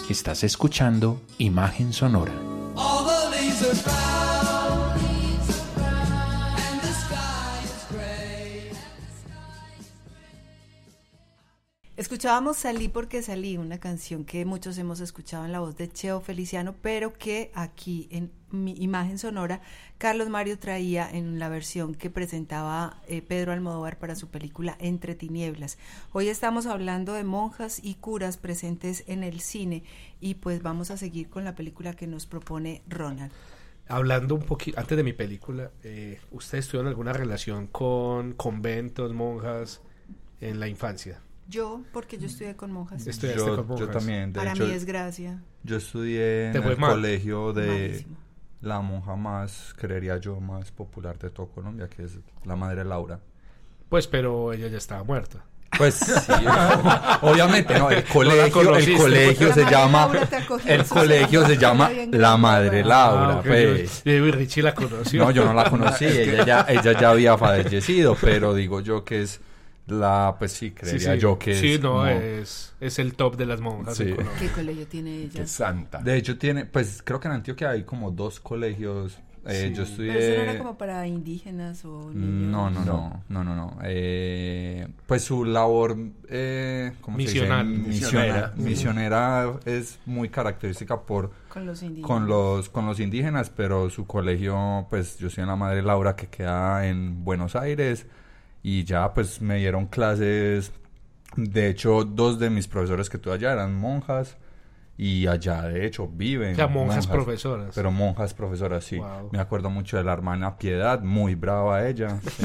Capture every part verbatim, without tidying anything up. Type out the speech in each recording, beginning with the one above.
Estás escuchando Imagen Sonora. Escuchábamos Salí porque salí, una canción que muchos hemos escuchado en la voz de Cheo Feliciano, pero que aquí en mi Imagen Sonora, Carlos Mario traía en la versión que presentaba eh, Pedro Almodóvar para su película Entre Tinieblas. Hoy estamos hablando de monjas y curas presentes en el cine y pues vamos a seguir con la película que nos propone Ronald. Hablando un poquito, antes de mi película, eh, ¿ustedes tuvieron alguna relación con conventos, monjas en la infancia? Yo, porque yo estudié con monjas. Estudiaste Yo, con monjas. yo también, de Para hecho, mi desgracia. yo estudié en ¿Te fue el mal? colegio de Malísimo. la monja más, creería yo, más popular de todo Colombia, que es la Madre Laura. Pues, pero ella ya estaba muerta. Pues sí, obviamente, no, el colegio, el conociste, colegio porque se la llama, Madre Laura te acogió el en su colegio seno. se llama Está bien la grande, Madre ¿verdad? Laura, Ah, ok, pues. yo, yo y Richie la conoció. No, yo no la conocí, ella ya, ella ya había fallecido, pero digo yo que es la, pues sí, creería Sí, sí. yo que sí, es no, como- es, es el top de las monjas Sí. en Colombia. ¿Qué colegio tiene ella? Que santa. De hecho tiene, pues creo que en Antioquia hay como dos colegios, eh, Sí. yo Pero eso no era estudié... como para indígenas o niños. No, no, no, no, no, no. Eh, pues su labor, eh, ¿cómo Misional. se dice? Misionera. Misionera. Misionera es muy característica por Con los indígenas. con los con los indígenas, pero su colegio, pues yo soy en la Madre Laura que queda en Buenos Aires y ya pues me dieron clases. De hecho, dos de mis profesores que tuve allá eran monjas. Y allá, de hecho, viven O sea, monjas profesoras. Pero monjas profesoras, sí. Wow. Me acuerdo mucho de la hermana Piedad, muy brava ella. Sí.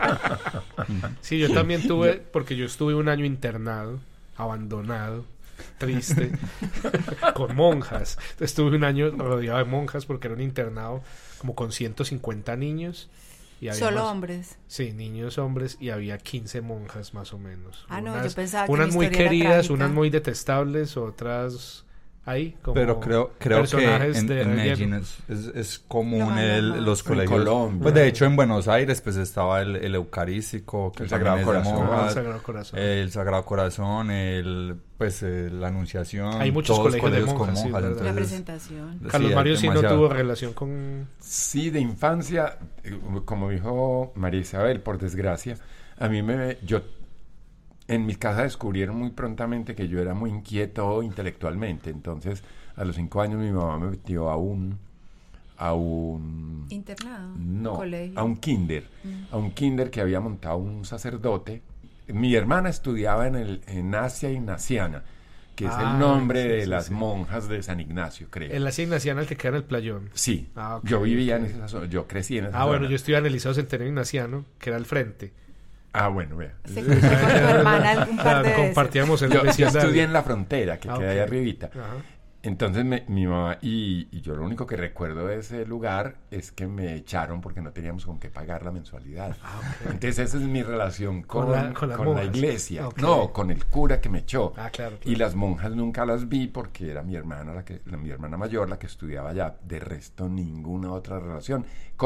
Sí, yo también tuve, porque yo estuve un año internado, abandonado, triste, con monjas. Estuve un año rodeado de monjas porque era un internado como con ciento cincuenta niños. Y había Solo más- hombres. Sí, niños hombres y había quince monjas más o menos. Ah, no, unas, yo pensaba que unas mi muy historia era queridas, trágica. unas muy detestables, otras ahí como Pero creo, creo que personajes en, de en relleno. Medellín es, es, es común No, no, el, no. los En colegios. Colombia. Pues de hecho en Buenos Aires pues estaba el, el Eucarístico, que El también Sagrado es de Corazón. Ah, el monjas, Sagrado Corazón. el Sagrado Corazón, el pues eh, la Anunciación. Hay muchos todos colegios de monjas, sí, es verdad. La entonces, presentación. Carlos sí, Mario hay sí no demasiado. tuvo relación con... Sí, de infancia, eh, como dijo María Isabel, por desgracia, a mí me... yo en mi casa descubrieron muy prontamente que yo era muy inquieto intelectualmente. Entonces, a los cinco años mi mamá me metió a un... a un... Internado. No, Colegio. a un kinder. A un kinder que había montado un sacerdote. Mi hermana estudiaba en, el, en Asia Ignaciana, que es Ah, el nombre sí, de sí, las sí. monjas de San Ignacio, creo. En la Ignaciana, el que queda en el playón. Sí, Ah, ok, yo vivía ok. en esa zona, yo crecí en esa Ah, zona. bueno, yo estudiaba en el Liceo Centenario Ignaciano, que era al frente. Ah, bueno, vea. Se cruzó con tu hermana un par de veces. Compartíamos el Yo, yo vecindario. estudié en la frontera, que Ah, queda ahí ok. arribita. Ajá. Entonces me- mi mamá y, y yo lo único que recuerdo de ese lugar es que me echaron porque no teníamos con qué pagar la mensualidad. Entonces esa es mi relación con, Con la- con las con la monjas. iglesia. Ok. No, con el cura que me echó. Ah, claro, Y claro. las monjas nunca las vi porque era mi hermana, la que, la- mi hermana mayor la que estudiaba allá. De resto, ninguna otra relación.